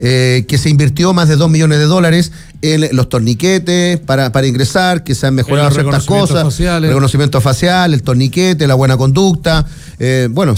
que se invirtió más de $2 millones en los torniquetes para ingresar, que se han mejorado ciertas cosas, reconocimiento facial, el torniquete, la buena conducta, bueno,